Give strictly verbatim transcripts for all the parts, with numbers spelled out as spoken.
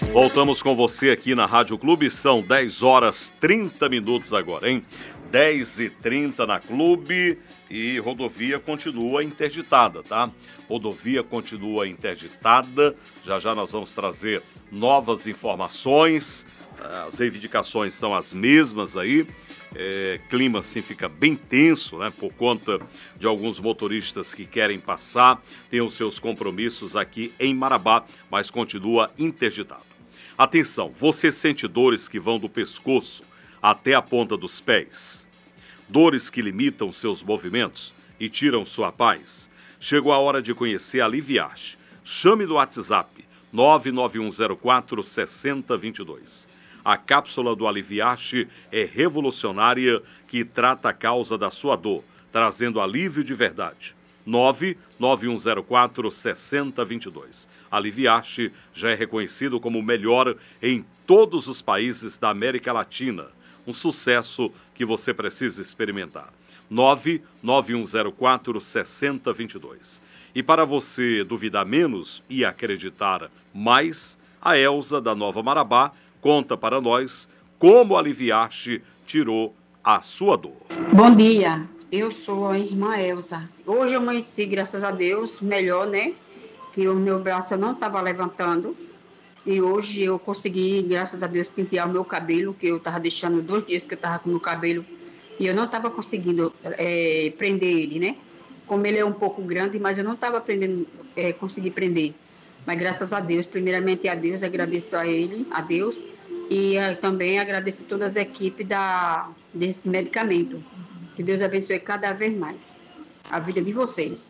Voltamos com você aqui na Rádio Clube, são dez horas e trinta minutos agora, hein? dez e trinta na Clube e rodovia continua interditada, tá? Rodovia continua interditada, já já nós vamos trazer novas informações, as reivindicações são as mesmas aí, é, clima assim fica bem tenso, né? Por conta de alguns motoristas que querem passar, tem os seus compromissos aqui em Marabá, mas continua interditado. Atenção, você sente dores que vão do pescoço até a ponta dos pés? Dores que limitam seus movimentos e tiram sua paz? Chegou a hora de conhecer a Aliviarte. Chame no WhatsApp nove nove um zero quatro seis zero dois dois. A cápsula do Aliviarte é revolucionária que trata a causa da sua dor, trazendo alívio de verdade. nove nove um zero quatro seis zero dois dois. Aliviarte já é reconhecido como o melhor em todos os países da América Latina. Um sucesso que você precisa experimentar. nove nove um zero quatro seis zero dois dois. E para você duvidar menos e acreditar mais, a Elza da Nova Marabá conta para nós como Aliviarte tirou a sua dor. Bom dia. Eu sou a irmã Elza. Hoje eu amanheci, graças a Deus, melhor, né? Que o meu braço eu não estava levantando. E hoje eu consegui, graças a Deus, pentear o meu cabelo, que eu estava deixando dois dias que eu estava com o meu cabelo. E eu não estava conseguindo é, prender ele, né? Como ele é um pouco grande, mas eu não estava é, conseguindo prender. Mas graças a Deus, primeiramente a Deus, agradeço a ele, a Deus. E é, também agradeço a todas as equipes da, desse medicamento. Que Deus abençoe cada vez mais a vida de vocês.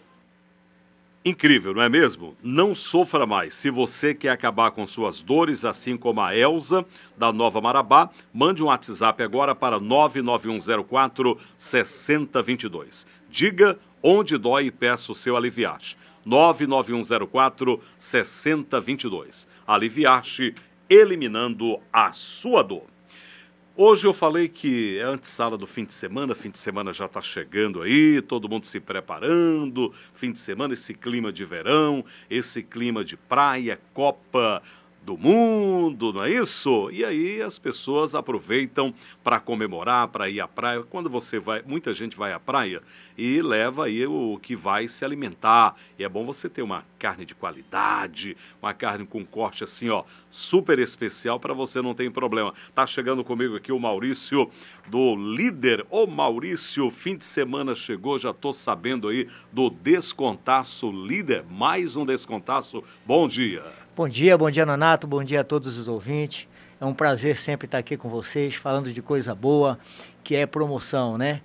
Incrível, não é mesmo? Não sofra mais. Se você quer acabar com suas dores, assim como a Elza, da Nova Marabá, mande um WhatsApp agora para nove nove um zero quatro seis zero dois dois. Diga onde dói e peça o seu Aliviarte. nove nove um zero quatro seis zero dois dois. Aliviarte, eliminando a sua dor. Hoje eu falei que é antessala do fim de semana, fim de semana já está chegando aí, todo mundo se preparando, fim de semana, esse clima de verão, esse clima de praia, Copa do Mundo, não é isso? E aí as pessoas aproveitam para comemorar, para ir à praia. Quando você vai, muita gente vai à praia e leva aí o que vai se alimentar. E é bom você ter uma carne de qualidade, uma carne com corte assim, ó, super especial para você não ter problema. Tá chegando comigo aqui o Maurício do Líder. Ô Maurício, fim de semana chegou, já tô sabendo aí do Descontaço Líder. Mais um Descontaço. Bom dia. Bom dia, bom dia Nonato, bom dia a todos os ouvintes. É um prazer sempre estar aqui com vocês, falando de coisa boa, que é promoção, né?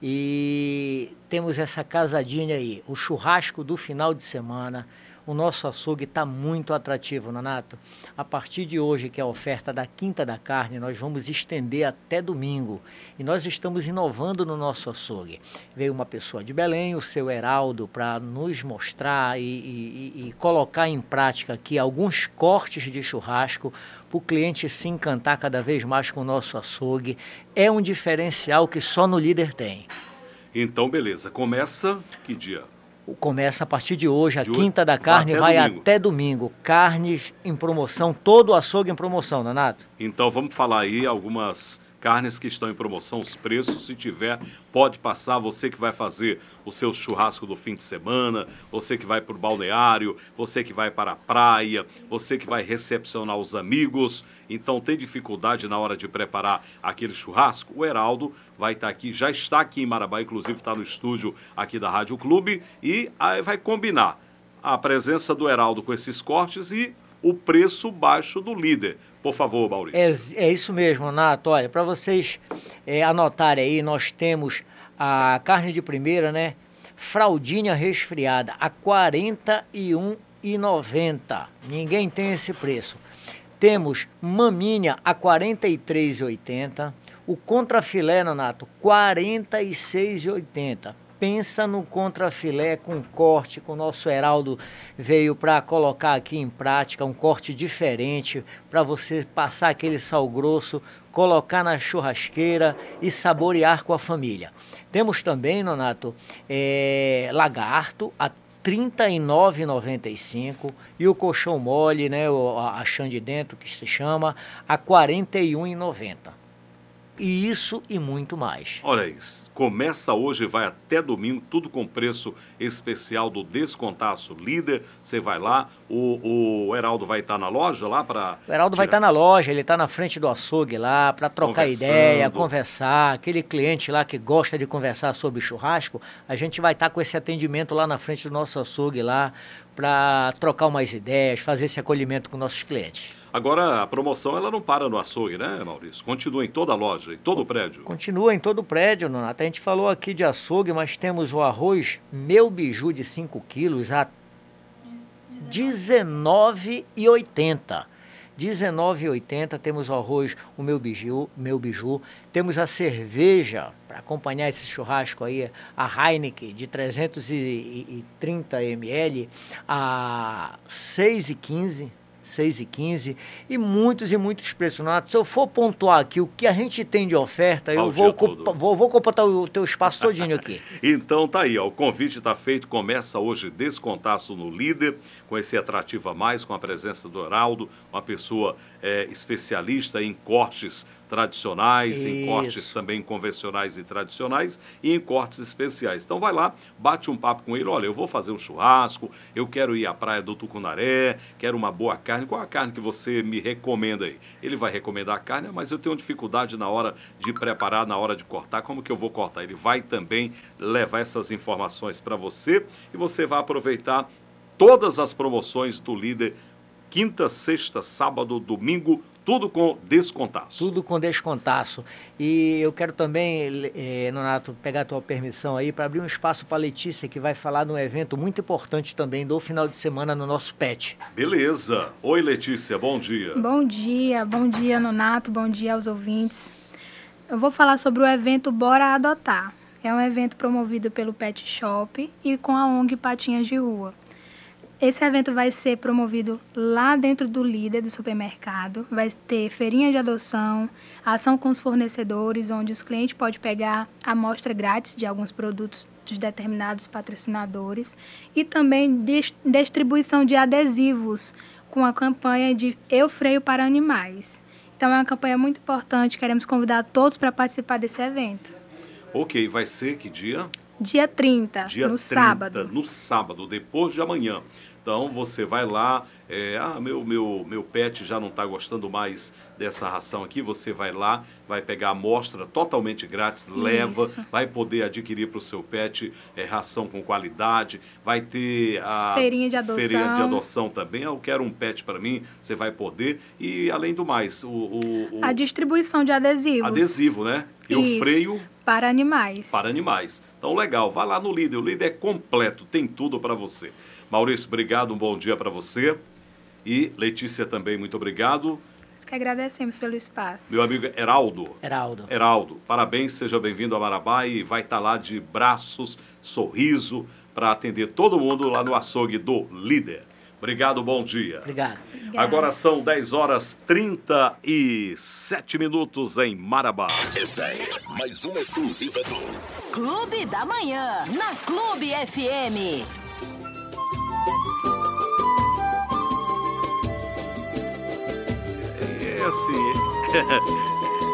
E temos essa casadinha aí, o churrasco do final de semana. O nosso açougue está muito atrativo, Nonato. A partir de hoje, que é a oferta da Quinta da Carne, nós vamos estender até domingo. E nós estamos inovando no nosso açougue. Veio uma pessoa de Belém, o seu Heraldo, para nos mostrar e, e, e colocar em prática aqui alguns cortes de churrasco para o cliente se encantar cada vez mais com o nosso açougue. É um diferencial que só no Líder tem. Então, beleza. Começa que dia? Começa a partir de hoje, a de Quinta da Carne até vai domingo. até domingo. Carnes em promoção, todo o açougue em promoção, Nonato. Então vamos falar aí algumas carnes que estão em promoção, os preços, se tiver, pode passar, você que vai fazer o seu churrasco do fim de semana, você que vai para o balneário, você que vai para a praia, você que vai recepcionar os amigos, então tem dificuldade na hora de preparar aquele churrasco, o Heraldo vai estar aqui, já está aqui em Marabá, inclusive está no estúdio aqui da Rádio Clube, e aí vai combinar a presença do Heraldo com esses cortes e o preço baixo do Líder. Por favor, Maurício. É, é isso mesmo, Nato. Olha, para vocês é, anotarem aí, nós temos a carne de primeira, né? Fraldinha resfriada a quarenta e um reais e noventa centavos. Ninguém tem esse preço. Temos maminha a quarenta e três reais e oitenta centavos. O contrafilé, Nonato, quarenta e seis reais e oitenta centavos. Pensa no contrafilé com corte, que o nosso Heraldo veio para colocar aqui em prática, um corte diferente, para você passar aquele sal grosso, colocar na churrasqueira e saborear com a família. Temos também, Nonato, é, lagarto a trinta e nove reais e noventa e cinco centavos e o colchão mole, né, o- a, a chã de dentro que se chama, a quarenta e um reais e noventa centavos. E isso e muito mais. Olha isso, começa hoje e vai até domingo, tudo com preço especial do Descontaço Líder. Você vai lá, o, o Heraldo vai estar na loja lá para... O Heraldo vai estar na loja, ele está na frente do açougue lá para trocar Conversando. ideia, conversar. Aquele cliente lá que gosta de conversar sobre churrasco, a gente vai estar com esse atendimento lá na frente do nosso açougue lá para trocar umas ideias, fazer esse acolhimento com nossos clientes. Agora, a promoção ela não para no açougue, né, Maurício? Continua em toda a loja, em todo o prédio. Continua em todo o prédio, Nonato. A gente falou aqui de açougue, mas temos o arroz Meu Biju de cinco quilos a dezenove reais e oitenta centavos. dezenove reais e oitenta centavos, temos o arroz, o meu biju, meu biju, temos a cerveja, para acompanhar esse churrasco aí, a Heineken de trezentos e trinta mililitros a seis reais e quinze centavos, seis e quinze e muitos e muitos preços. Nonato, se eu for pontuar aqui o que a gente tem de oferta, Qual eu o vou, dia todo? ocupa, vou, vou completar o teu espaço todinho aqui. Então tá aí, ó, o convite está feito, começa hoje Descontaço no Líder, com esse atrativo a mais, com a presença do Heraldo, uma pessoa é, especialista em cortes tradicionais, em Isso. cortes também convencionais e tradicionais e em cortes especiais. Então vai lá, bate um papo com ele, olha, eu vou fazer um churrasco, eu quero ir à praia do Tucunaré, quero uma boa carne, qual a carne que você me recomenda aí? Ele vai recomendar a carne, mas eu tenho dificuldade na hora de preparar, na hora de cortar, como que eu vou cortar? Ele vai também levar essas informações para você e você vai aproveitar todas as promoções do Líder, quinta, sexta, sábado, domingo, tudo com descontaço. Tudo com descontaço. E eu quero também, eh, Nonato, pegar a tua permissão aí para abrir um espaço para a Letícia, que vai falar de um evento muito importante também do final de semana no nosso pet. Beleza. Oi, Letícia, bom dia. Bom dia, bom dia, Nonato, bom dia aos ouvintes. Eu vou falar sobre o evento Bora Adotar. É um evento promovido pelo Pet Shop e com a O N G Patinhas de Rua. Esse evento vai ser promovido lá dentro do Líder do supermercado. Vai ter feirinha de adoção, ação com os fornecedores, onde os clientes podem pegar amostra grátis de alguns produtos dos determinados patrocinadores e também dis- distribuição de adesivos com a campanha de Eu Freio para Animais. Então é uma campanha muito importante, queremos convidar todos para participar desse evento. Ok, vai ser que dia? Dia trinta, Dia no trinta, sábado. no sábado, depois de amanhã. Então você vai lá, é, ah, meu, meu, meu pet já não está gostando mais dessa ração aqui, você vai lá, vai pegar a amostra totalmente grátis, leva, Isso. vai poder adquirir para o seu pet é, ração com qualidade, vai ter a Feirinha de adoção. feirinha de adoção também, ah, eu quero um pet para mim, você vai poder, e além do mais, o, o, o A distribuição de adesivos. adesivo, né? Eu Isso. freio Para animais. para animais. Então, legal, vai lá no Líder, o Líder é completo, tem tudo para você. Maurício, obrigado, um bom dia para você. E Letícia também, muito obrigado. Nós que agradecemos pelo espaço. Meu amigo Heraldo. Heraldo. Heraldo, parabéns, seja bem-vindo a Marabá e vai estar lá de braços, sorriso, para atender todo mundo lá no açougue do Líder. Obrigado, bom dia. Obrigado. Obrigada. Agora são dez horas e trinta e sete minutos em Marabá. Essa é mais uma exclusiva do Clube da Manhã, na Clube F M. É assim,